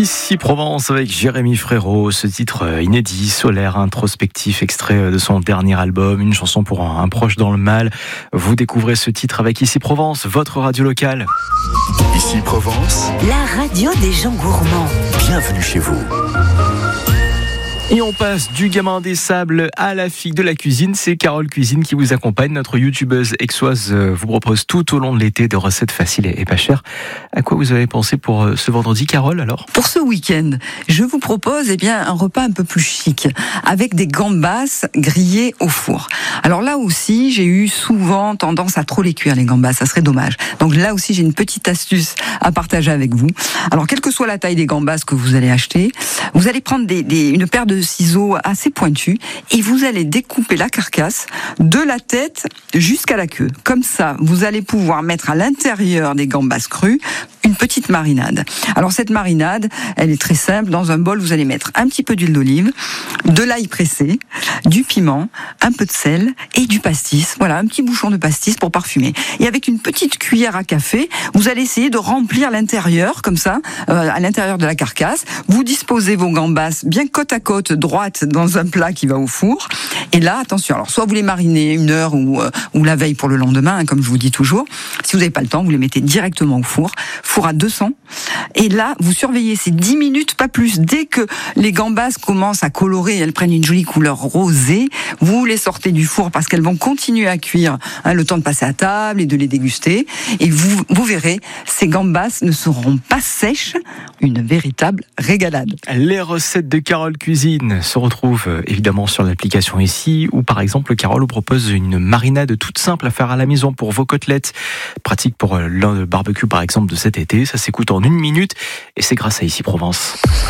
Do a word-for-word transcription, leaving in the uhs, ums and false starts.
Ici Provence avec Jérémy Frérot, ce titre inédit, solaire, introspectif, extrait de son dernier album, une chanson pour un, un proche dans le mal. Vous découvrez ce titre avec Ici Provence, votre radio locale. Ici Provence, la radio des gens gourmands. Bienvenue chez vous. Et on passe du gamin des sables à la fille de la cuisine. C'est Carole Cuisine qui vous accompagne. Notre youtubeuse aixoise vous propose tout au long de l'été de recettes faciles et pas chères. À quoi vous avez pensé pour ce vendredi, Carole, alors ? Pour ce week-end, je vous propose eh bien, un repas un peu plus chic, avec des gambas grillées au four. Alors là aussi, j'ai eu souvent tendance à trop les cuire, les gambas, ça serait dommage. Donc là aussi, j'ai une petite astuce à partager avec vous. Alors, quelle que soit la taille des gambas que vous allez acheter, vous allez prendre des, des, une paire de ciseaux assez pointus et vous allez découper la carcasse de la tête jusqu'à la queue. Comme ça, vous allez pouvoir mettre à l'intérieur des gambas crues une petite marinade. Alors cette marinade, elle est très simple. Dans un bol, vous allez mettre un petit peu d'huile d'olive, de l'ail pressé, du piment, un peu de sel et du pastis. Voilà, un petit bouchon de pastis pour parfumer. Et avec une petite cuillère à café, vous allez essayer de remplir l'intérieur, comme ça, euh, à l'intérieur de la carcasse. Vous disposez vos gambas bien côte à côte, droite, dans un plat qui va au four. Et là, attention, alors soit vous les marinez une heure ou, euh, ou la veille pour le lendemain, hein, comme je vous dis toujours. Si vous n'avez pas le temps, vous les mettez directement au four. Four à deux cents. Et là, vous surveillez ces dix minutes, pas plus. Dès que les gambas commencent à colorer, elles prennent une jolie couleur rosée, vous les sortez du four parce qu'elles vont continuer à cuire, hein, le temps de passer à table et de les déguster. Et vous, vous verrez, ces gambas ne seront pas sèches. Une véritable régalade. Les recettes de Carole Cuisine se retrouvent évidemment sur l'application ici, où par exemple Carole vous propose une marinade toute simple à faire à la maison pour vos côtelettes. Pratique pour le barbecue par exemple de cet été. Ça s'écoute en une minute et c'est grâce à Ici Provence.